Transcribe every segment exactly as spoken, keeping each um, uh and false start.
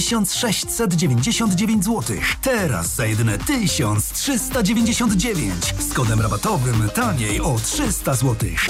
tysiąc sześćset dziewięćdziesiąt dziewięć złotych. Teraz za jedyne tysiąc trzysta dziewięćdziesiąt dziewięć. Z kodem rabatowym taniej o trzysta złotych.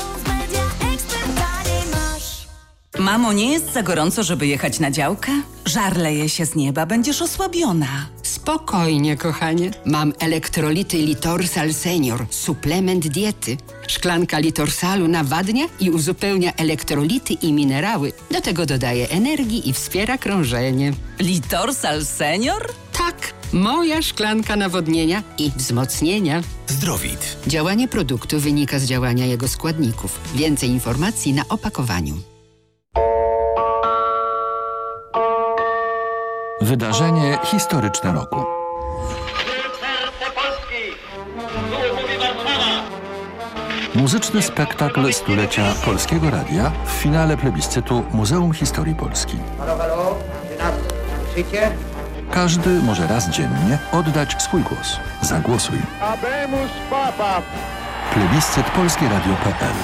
Mamo, nie jest za gorąco, żeby jechać na działkę? Żar leje się z nieba, będziesz osłabiona. Spokojnie, kochanie. Mam elektrolity Litorsal Senior, suplement diety. Szklanka Litorsalu nawadnia i uzupełnia elektrolity i minerały. Do tego dodaje energii i wspiera krążenie. Litorsal Senior? Tak, moja szklanka nawodnienia i wzmocnienia. Zdrowit. Działanie produktu wynika z działania jego składników. Więcej informacji na opakowaniu. Wydarzenie historyczne roku. Muzyczny spektakl stulecia Polskiego Radia w finale plebiscytu Muzeum Historii Polski. Każdy może raz dziennie oddać swój głos. Zagłosuj. Plebiscyt polskie radio kropka p l.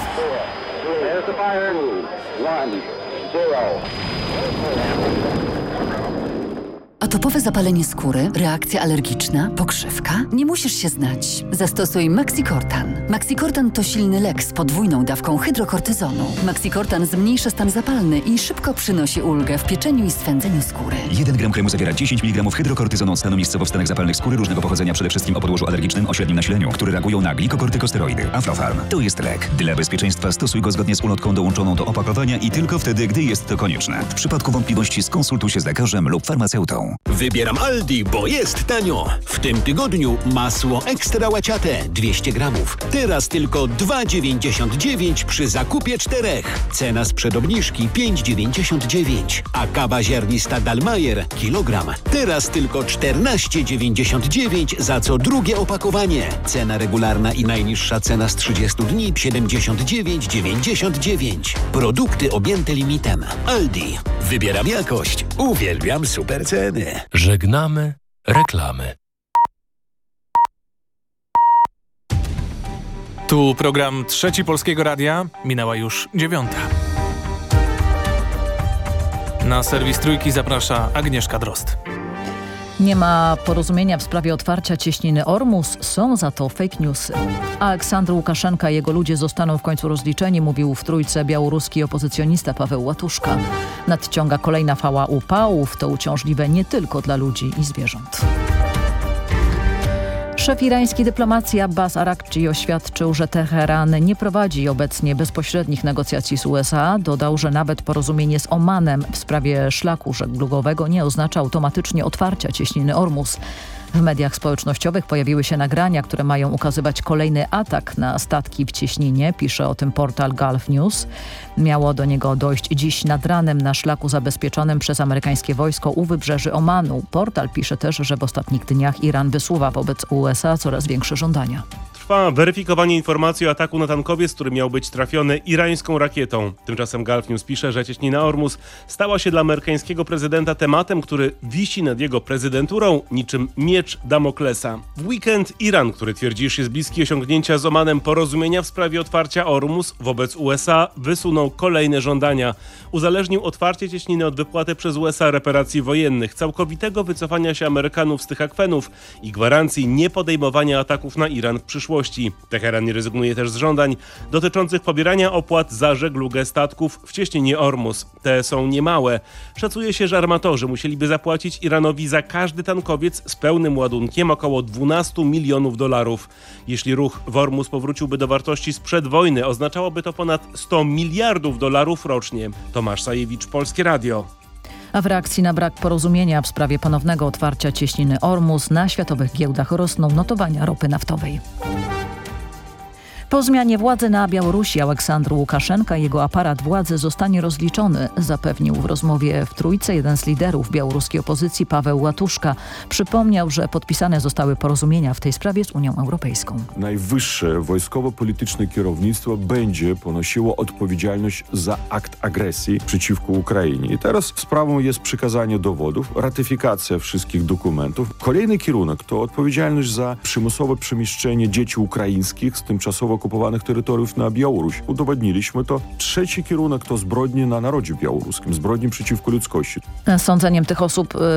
Atopowe zapalenie skóry, reakcja alergiczna, pokrzywka? Nie musisz się znać. Zastosuj Maxicortan. Maxicortan to silny lek z podwójną dawką hydrokortyzonu. Maxicortan zmniejsza stan zapalny i szybko przynosi ulgę w pieczeniu i swędzeniu skóry. jeden gram kremu zawiera dziesięć miligramów hydrokortyzonu od stanu miejscowo w stanach zapalnych skóry różnego pochodzenia, przede wszystkim o podłożu alergicznym o średnim nasileniu, które reagują na glikokortykosteroidy. Aflofarm to jest lek. Dla bezpieczeństwa stosuj go zgodnie z ulotką dołączoną do opakowania i tylko wtedy, gdy jest to konieczne. W przypadku wątpliwości skonsultuj się z lekarzem lub farmaceutą. Wybieram Aldi, bo jest tanio. W tym tygodniu masło ekstra łaciate dwieście gramów. Teraz tylko dwa dziewięćdziesiąt dziewięć przy zakupie czterech. Cena sprzed obniżki pięć dziewięćdziesiąt dziewięć. A kawa ziarnista Dalmajer kilogram. Teraz tylko czternaście dziewięćdziesiąt dziewięć za co drugie opakowanie. Cena regularna i najniższa cena z trzydziestu dni siedemdziesiąt dziewięć dziewięćdziesiąt dziewięć. Produkty objęte limitem. Aldi. Wybieram jakość. Uwielbiam super ceny. Żegnamy reklamy. Tu program Trzeci Polskiego Radia. Minęła już dziewiąta. Na serwis Trójki zaprasza Agnieszka Drozd. Nie ma porozumienia w sprawie otwarcia cieśniny Ormus, są za to fake newsy. Aleksandr Łukaszenka i jego ludzie zostaną w końcu rozliczeni, mówił w Trójce białoruski opozycjonista Paweł Łatuszka. Nadciąga kolejna fala upałów, to uciążliwe nie tylko dla ludzi i zwierząt. Szef irańskiej dyplomacji Abbas Arakci oświadczył, że Teheran nie prowadzi obecnie bezpośrednich negocjacji z U S A. Dodał, że nawet porozumienie z Omanem w sprawie szlaku żeglugowego nie oznacza automatycznie otwarcia cieśniny Ormus. W mediach społecznościowych pojawiły się nagrania, które mają ukazywać kolejny atak na statki w cieśninie, pisze o tym portal Gulf News. Miało do niego dojść dziś nad ranem na szlaku zabezpieczonym przez amerykańskie wojsko u wybrzeży Omanu. Portal pisze też, że w ostatnich dniach Iran wysuwa wobec U S A coraz większe żądania. Trwa weryfikowanie informacji o ataku na tankowiec, który miał być trafiony irańską rakietą. Tymczasem Gulf News pisze, że cieśnina Ormus stała się dla amerykańskiego prezydenta tematem, który wisi nad jego prezydenturą niczym miecz Damoklesa. W weekend Iran, który twierdzi, iż jest bliski osiągnięcia z Omanem porozumienia w sprawie otwarcia Ormus wobec U S A, wysunął kolejne żądania. Uzależnił otwarcie cieśniny od wypłaty przez U S A reparacji wojennych, całkowitego wycofania się Amerykanów z tych akwenów i gwarancji niepodejmowania ataków na Iran w przyszłości. Teheran nie rezygnuje też z żądań dotyczących pobierania opłat za żeglugę statków w cieśninie Ormus. Te są niemałe. Szacuje się, że armatorzy musieliby zapłacić Iranowi za każdy tankowiec z pełnym ładunkiem około dwanaście milionów dolarów. Jeśli ruch w Ormus powróciłby do wartości sprzed wojny, oznaczałoby to ponad sto miliardów dolarów rocznie. Tomasz Sajewicz, Polskie Radio. A w reakcji na brak porozumienia w sprawie ponownego otwarcia cieśniny Ormus na światowych giełdach rosną notowania ropy naftowej. Po zmianie władzy na Białorusi Aleksandr Łukaszenka i jego aparat władzy zostanie rozliczony, zapewnił w rozmowie w Trójce jeden z liderów białoruskiej opozycji Paweł Łatuszka. Przypomniał, że podpisane zostały porozumienia w tej sprawie z Unią Europejską. Najwyższe wojskowo-polityczne kierownictwo będzie ponosiło odpowiedzialność za akt agresji przeciwko Ukrainie. I teraz sprawą jest przekazanie dowodów, ratyfikacja wszystkich dokumentów. Kolejny kierunek to odpowiedzialność za przymusowe przemieszczenie dzieci ukraińskich z tymczasowo okupowanych terytoriów na Białoruś. Udowodniliśmy to. Trzeci kierunek to zbrodnie na narodzie białoruskim, zbrodnie przeciwko ludzkości. Sądzeniem tych osób